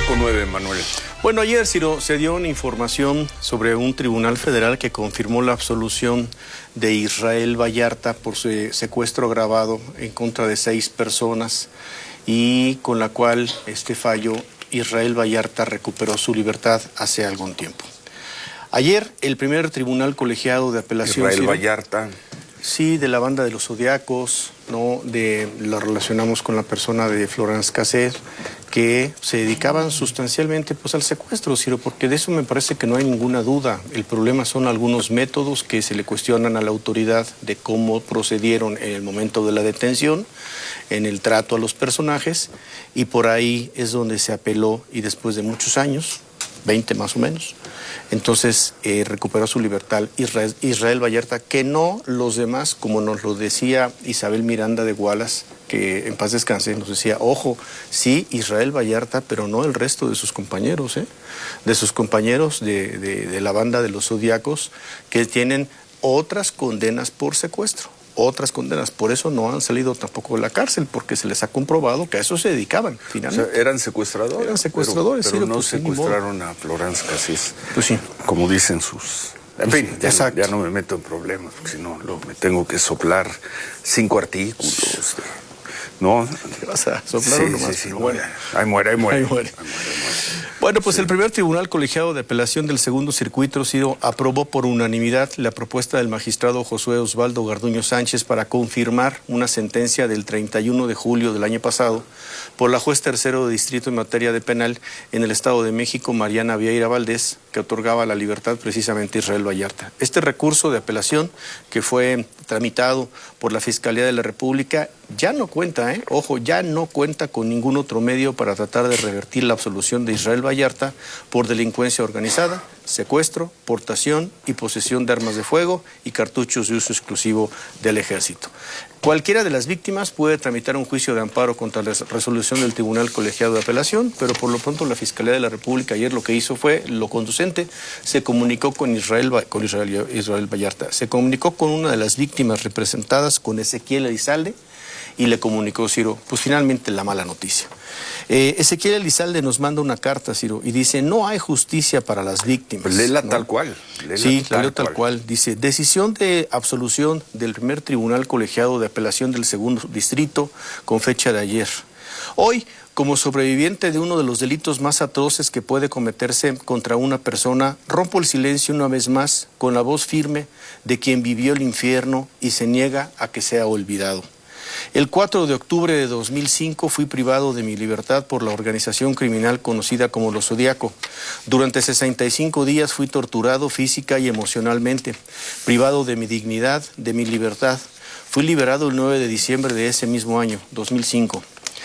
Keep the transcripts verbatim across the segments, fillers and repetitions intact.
nueve con nueve, Manuel. Bueno, ayer, Ciro, se dio una información sobre un tribunal federal que confirmó la absolución de Israel Vallarta por su secuestro agravado en contra de seis personas y con la cual este fallo Israel Vallarta recuperó su libertad hace algún tiempo. Ayer, el primer tribunal colegiado de apelación... Israel Ciro, Vallarta. Sí, de la banda de los Zodiacos, ¿no? De, lo relacionamos con la persona de Florence Cassés, que se dedicaban sustancialmente pues, al secuestro, Ciro, porque de eso me parece que no hay ninguna duda. El problema son algunos métodos que se le cuestionan a la autoridad de cómo procedieron en el momento de la detención, en el trato a los personajes, y por ahí es donde se apeló, y después de muchos años, veinte más o menos, entonces eh, recuperó su libertad Israel, Israel Vallarta, que no los demás, como nos lo decía Isabel Miranda de Wallace, que en paz descanse, nos decía, ojo, sí, Israel Vallarta, pero no el resto de sus compañeros, ¿eh? de sus compañeros de, de, de la banda de los Zodiacos, que tienen otras condenas por secuestro. Otras condenas, por eso no han salido tampoco de la cárcel, porque se les ha comprobado que a eso se dedicaban, finalmente. O sea, eran secuestradores. Eran secuestradores, pero, pero sí, no pues, secuestraron a Florence Cassés. Pues sí. Como dicen sus... En fin, ya, no, ya no me meto en problemas, porque si no, luego me tengo que soplar cinco artículos. ¿No? ¿Te vas a soplar sí, uno más? Sí, sí, bueno. Ahí muere, ahí muere. Ahí muere. Ahí muere, ahí muere. Bueno, pues sí. El primer tribunal colegiado de apelación del segundo circuito Ciro aprobó por unanimidad la propuesta del magistrado Josué Osvaldo Garduño Sánchez para confirmar una sentencia del treinta y uno de julio del año pasado por la juez tercero de distrito en materia de penal en el Estado de México, Mariana Vieira Valdés, que otorgaba la libertad precisamente a Israel Vallarta. Este recurso de apelación que fue tramitado por la Fiscalía de la República ya no cuenta, ¿eh? ojo, ya no cuenta con ningún otro medio para tratar de revertir la absolución de Israel Vallarta por delincuencia organizada, secuestro, portación y posesión de armas de fuego y cartuchos de uso exclusivo del ejército. Cualquiera de las víctimas puede tramitar un juicio de amparo contra la resolución del Tribunal Colegiado de Apelación, pero por lo pronto la Fiscalía de la República ayer lo que hizo fue lo conducente, se comunicó con Israel, con Israel, Israel Vallarta, se comunicó con una de las víctimas representadas, con Ezequiel Elizalde, y le comunicó, Ciro, pues finalmente la mala noticia. Eh, Ezequiel Elizalde nos manda una carta, Ciro, y dice, no hay justicia para las víctimas. Pues léela ¿no? tal cual. Léela sí, tal, la leo tal cual. cual. Dice, decisión de absolución del primer tribunal colegiado de apelación del segundo distrito con fecha de ayer. Hoy, como sobreviviente de uno de los delitos más atroces que puede cometerse contra una persona, rompo el silencio una vez más con la voz firme de quien vivió el infierno y se niega a que sea olvidado. El cuatro de octubre de dos mil cinco fui privado de mi libertad por la organización criminal conocida como Los Zodiacos. Durante sesenta y cinco días fui torturado física y emocionalmente, privado de mi dignidad, de mi libertad. Fui liberado el nueve de diciembre de ese mismo año, dos mil cinco.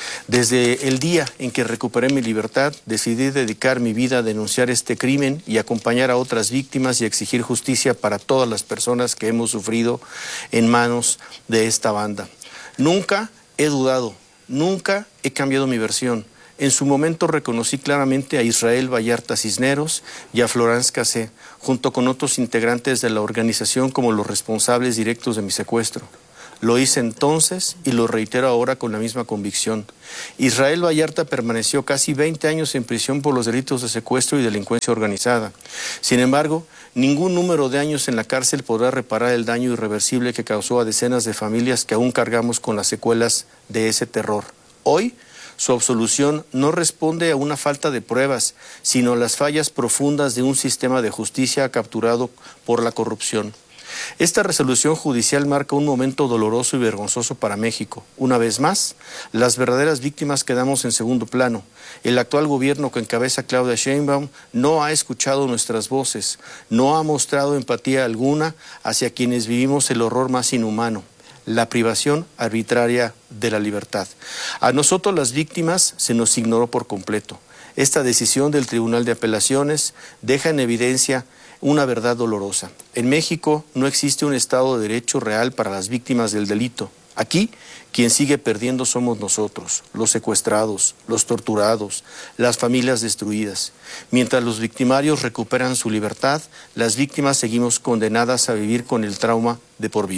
Desde el día en que recuperé mi libertad, decidí dedicar mi vida a denunciar este crimen y acompañar a otras víctimas y exigir justicia para todas las personas que hemos sufrido en manos de esta banda. Nunca he dudado, nunca he cambiado mi versión. En su momento reconocí claramente a Israel Vallarta Cisneros y a Florence Cassés, junto con otros integrantes de la organización como los responsables directos de mi secuestro. Lo hice entonces y lo reitero ahora con la misma convicción. Israel Vallarta permaneció casi veinte años en prisión por los delitos de secuestro y delincuencia organizada. Sin embargo, ningún número de años en la cárcel podrá reparar el daño irreversible que causó a decenas de familias que aún cargamos con las secuelas de ese terror. Hoy, su absolución no responde a una falta de pruebas, sino a las fallas profundas de un sistema de justicia capturado por la corrupción. Esta resolución judicial marca un momento doloroso y vergonzoso para México. Una vez más, las verdaderas víctimas quedamos en segundo plano. El actual gobierno que encabeza Claudia Sheinbaum no ha escuchado nuestras voces, no ha mostrado empatía alguna hacia quienes vivimos el horror más inhumano, la privación arbitraria de la libertad. A nosotros las víctimas se nos ignoró por completo. Esta decisión del Tribunal de Apelaciones deja en evidencia una verdad dolorosa. En México no existe un Estado de Derecho real para las víctimas del delito. Aquí, quien sigue perdiendo somos nosotros, los secuestrados, los torturados, las familias destruidas. Mientras los victimarios recuperan su libertad, las víctimas seguimos condenadas a vivir con el trauma de por vida.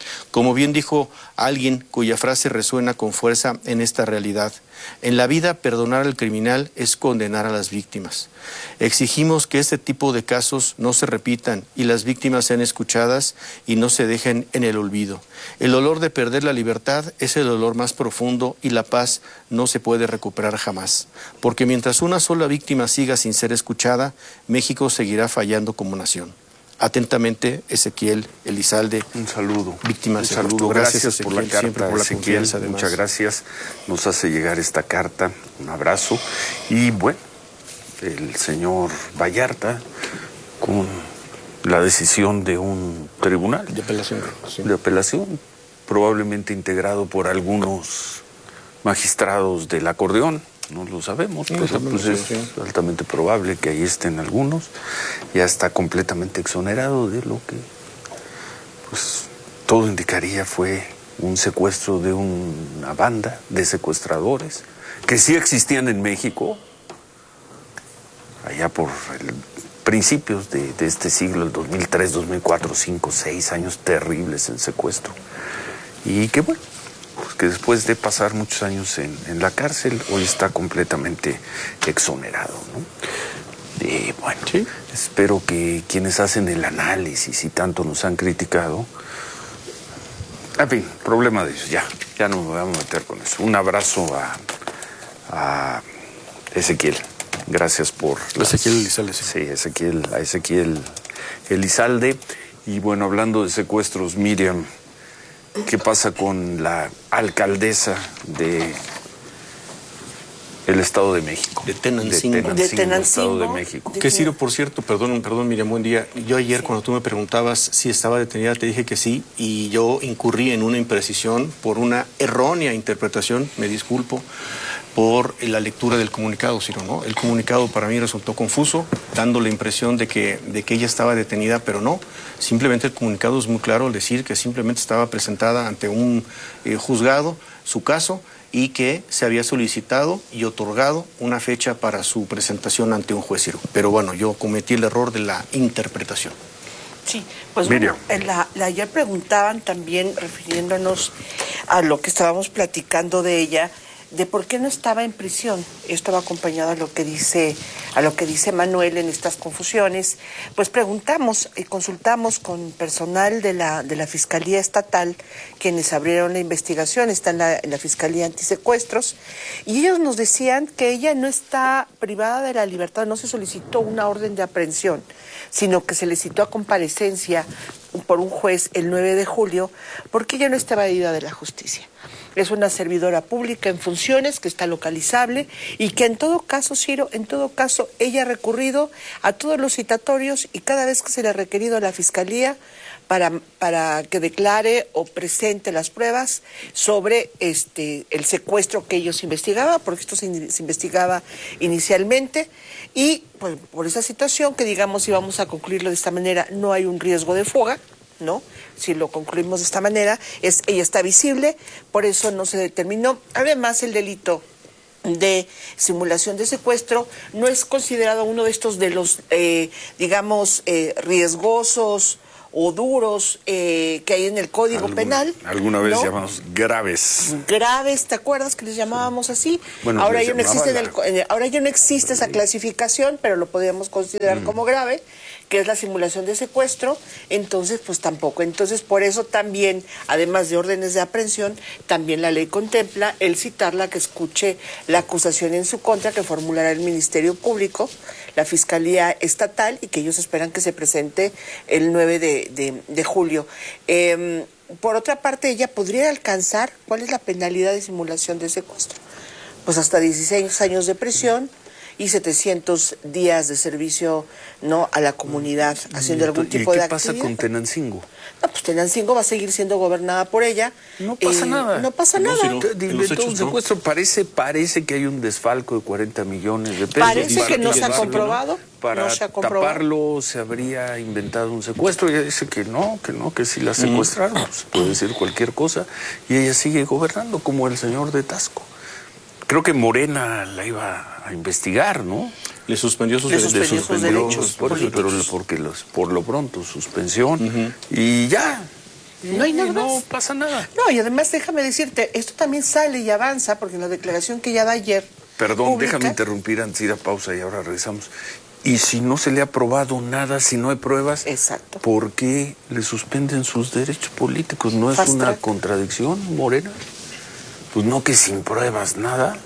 Como bien dijo alguien cuya frase resuena con fuerza en esta realidad, en la vida perdonar al criminal es condenar a las víctimas. Exigimos que este tipo de casos no se repitan y las víctimas sean escuchadas y no se dejen en el olvido. El dolor de perder la libertad es el dolor más profundo y la paz no se puede recuperar jamás. Porque mientras una sola víctima siga sin ser escuchada, México seguirá fallando como nación. Atentamente, Ezequiel Elizalde. Un saludo. Víctima Un de saludo. Gracias, gracias por la carta, por la Ezequiel. Muchas gracias. Nos hace llegar esta carta. Un abrazo. Y bueno, el señor Vallarta, con la decisión de un tribunal de apelación, sí. de apelación, probablemente integrado por algunos magistrados del acordeón. No lo sabemos, no pero sabemos, pues sí, es sí. altamente probable que ahí estén algunos. Ya está completamente exonerado de lo que, pues, todo indicaría fue un secuestro de una banda de secuestradores que sí existían en México, allá por el, principios de, de este siglo, el dos mil tres, dos mil cuatro, cinco, seis años terribles en secuestro. Y que bueno, pues que después de pasar muchos años en, en la cárcel, hoy está completamente exonerado, ¿no? Y bueno, ¿sí? Espero que quienes hacen el análisis y tanto nos han criticado, en fin, problema de ellos, ya, ya no me voy a meter con eso. Un abrazo a, a Ezequiel, gracias por... Las, Ezequiel Elizalde. Sí, sí Ezequiel, a Ezequiel Elizalde. Y bueno, hablando de secuestros, Miriam, ¿qué pasa con la alcaldesa de el Estado de México? De Tenancingo. De Tenancingo, de Tenancingo Estado de México. Que Ciro, por cierto, perdón, perdón, Miriam, buen día. Yo ayer, sí, cuando tú me preguntabas si estaba detenida, te dije que sí, y yo incurrí en una imprecisión por una errónea interpretación, me disculpo, por la lectura del comunicado, Ciro, ¿no? El comunicado para mí resultó confuso, dando la impresión de que, de que ella estaba detenida, pero no. Simplemente el comunicado es muy claro al decir que simplemente estaba presentada ante un eh, juzgado su caso y que se había solicitado y otorgado una fecha para su presentación ante un juez, Ciro. Pero bueno, yo cometí el error de la interpretación. Sí, pues Miriam. Bueno, la, la, ayer preguntaban también, refiriéndonos a lo que estábamos platicando de ella, de por qué no estaba en prisión. Esto va acompañado a lo que dice, a lo que dice Manuel en estas confusiones. Pues preguntamos y consultamos con personal de la, de la Fiscalía Estatal, quienes abrieron la investigación, está en la, en la Fiscalía Antisecuestros, y ellos nos decían que ella no está privada de la libertad, no se solicitó una orden de aprehensión, sino que se le citó a comparecencia por un juez el nueve de julio, porque ella no está evadida de la justicia. Es una servidora pública en funciones que está localizable y que en todo caso, Ciro, en todo caso, ella ha recurrido a todos los citatorios y cada vez que se le ha requerido a la Fiscalía para, para que declare o presente las pruebas sobre este el secuestro que ellos investigaban, porque esto se, in, se investigaba inicialmente, y pues, por esa situación que digamos, íbamos a concluirlo de esta manera, no hay un riesgo de fuga, ¿no? Si lo concluimos de esta manera, es ella está visible, por eso no se determinó. Además, el delito de simulación de secuestro no es considerado uno de estos de los, eh, digamos, eh, riesgosos o duros eh, que hay en el Código Algún, Penal. Alguna vez ¿no? llamamos graves. Graves, ¿te acuerdas que les llamábamos así? Bueno, ahora, ya no existe la... en el, ahora ya no existe esa clasificación, pero lo podríamos considerar mm. como grave, que es la simulación de secuestro, entonces pues tampoco. Entonces por eso también, además de órdenes de aprehensión, también la ley contempla el citarla que escuche la acusación en su contra que formulará el Ministerio Público, la Fiscalía Estatal, y que ellos esperan que se presente el nueve de julio. Eh, por otra parte, ella podría alcanzar, ¿cuál es la penalidad de simulación de secuestro? Pues hasta dieciséis años de prisión y setecientos días de servicio, ¿no?, a la comunidad, haciendo algún tipo de actividad. ¿Qué pasa con Tenancingo? No, pues Tenancingo va a seguir siendo gobernada por ella. No pasa eh, nada. No pasa no, nada. Si de, de todo un secuestro, parece, parece que hay un desfalco de cuarenta millones de pesos. Parece que no se ha comprobado. Para no se ha comprobado. taparlo se habría inventado un secuestro. Ella dice que no, que no, que si la secuestraron, mm. pues puede decir cualquier cosa. Y ella sigue gobernando como el señor de Tasco. Creo que Morena la iba a investigar, ¿no? Le suspendió sus, Le derechos. suspendió sus derechos por eso, pero porque los, por lo pronto suspensión uh-huh. y ya No hay nada no más. pasa nada. No, y además déjame decirte, esto también sale y avanza, porque en la declaración que ya da ayer... Perdón, publica, déjame interrumpir antes de ir a pausa y ahora regresamos. Y si no se le ha probado nada, si no hay pruebas, exacto, ¿por qué le suspenden sus derechos políticos? ¿No es Fast una track. contradicción, Morena? Pues no, que sin pruebas nada.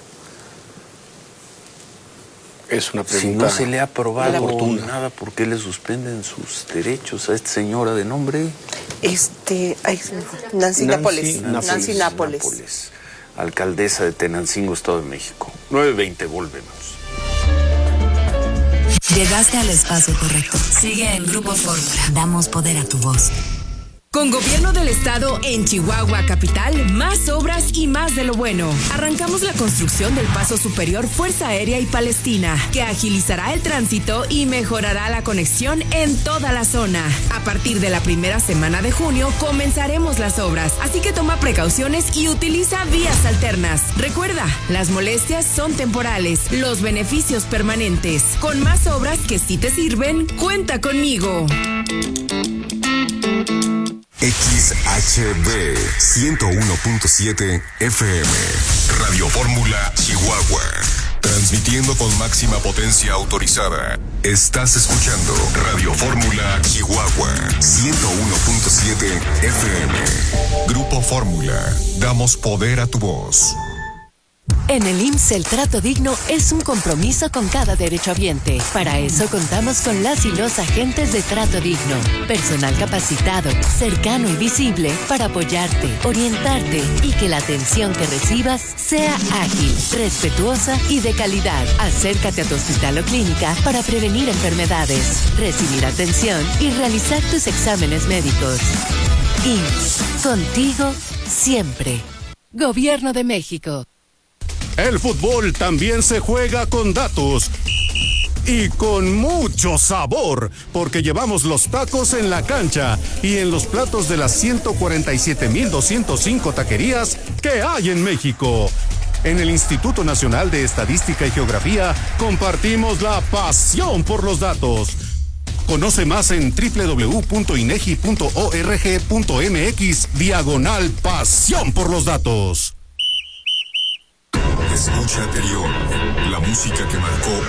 Es una pregunta. Si no se le ha probado oportuna. nada, ¿por qué le suspenden sus derechos a esta señora de nombre? Este, ay, Nancy, Nancy Nápoles. Nancy, Nancy Nápoles. Nápoles, alcaldesa de Tenancingo, Estado de México. nueve veinte, volvemos. Llegaste al espacio correcto. Sigue en Grupo Fórmula. Damos poder a tu voz. Con Gobierno del Estado en Chihuahua Capital, más obras y más de lo bueno. Arrancamos la construcción del Paso Superior Fuerza Aérea y Palestina, que agilizará el tránsito y mejorará la conexión en toda la zona. A partir de la primera semana de junio comenzaremos las obras, así que toma precauciones y utiliza vías alternas. Recuerda, las molestias son temporales, los beneficios permanentes. Con más obras que sí te sirven, cuenta conmigo. X H B ciento uno punto siete F M Radio Fórmula Chihuahua. Transmitiendo con máxima potencia autorizada. Estás escuchando Radio Fórmula Chihuahua ciento uno punto siete F M. Grupo Fórmula. Damos poder a tu voz. En el I M S S el trato digno es un compromiso con cada derechohabiente. Para eso contamos con las y los agentes de trato digno. Personal capacitado, cercano y visible para apoyarte, orientarte y que la atención que recibas sea ágil, respetuosa y de calidad. Acércate a tu hospital o clínica para prevenir enfermedades, recibir atención y realizar tus exámenes médicos. I M S S, contigo siempre. Gobierno de México. El fútbol también se juega con datos y con mucho sabor, porque llevamos los tacos en la cancha y en los platos de las ciento cuarenta y siete mil doscientos cinco taquerías que hay en México. En el Instituto Nacional de Estadística y Geografía compartimos la pasión por los datos. Conoce más en doble u doble u doble u punto inegi punto org punto mx diagonal pasión por los datos. Escucha anterior, la música que marcó